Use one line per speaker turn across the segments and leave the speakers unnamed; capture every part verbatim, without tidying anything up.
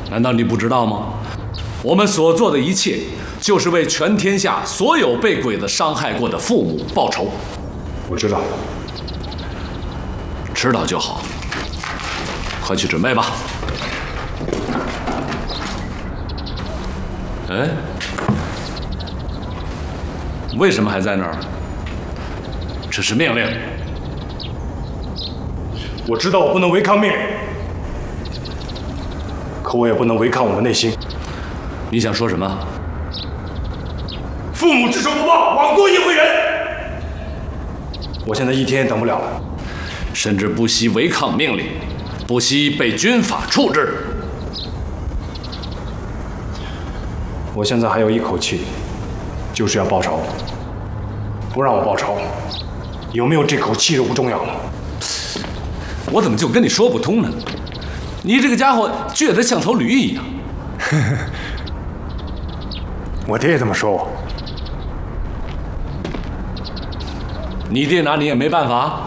难道你不知道吗？我们所做的一切，就是为全天下所有被鬼子伤害过的父母报仇。
我知道，
知道就好。快去准备吧。哎，为什么还在那儿？这是命令。
我知道我不能违抗命令，可我也不能违抗我的内心。
你想说什么？
父母只仇不报，枉做一回人。我现在一天也等不了了，
甚至不惜违抗命令，不惜被军法处置。
我现在还有一口气，就是要报仇。不让我报仇，有没有这口气都不重要了。
我怎么就跟你说不通呢？你这个家伙倔得像头驴一样。
我爹也这么说我。
你爹拿你也没办法。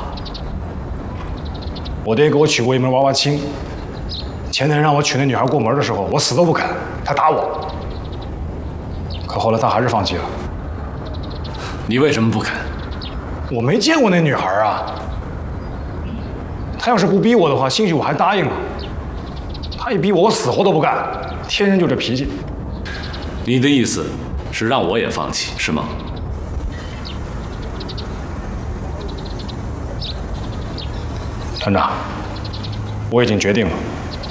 我爹给我娶过一门娃娃亲，前天让我娶那女孩过门的时候，我死都不肯，他打我。可后来他还是放弃了。
你为什么不肯？
我没见过那女孩啊。他要是不逼我的话，兴许我还答应了。他一逼我，我死活都不干，天生就这脾气。
你的意思是让我也放弃，是吗？
团长，我已经决定了，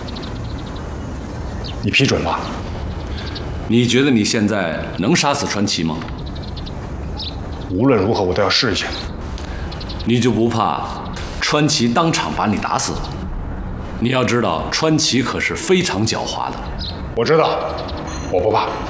你批准吧。
你觉得你现在能杀死传奇吗？
无论如何，我都要试一下。
你就不怕川崎当场把你打死了？你要知道，川崎可是非常狡猾的。
我知道，我不怕。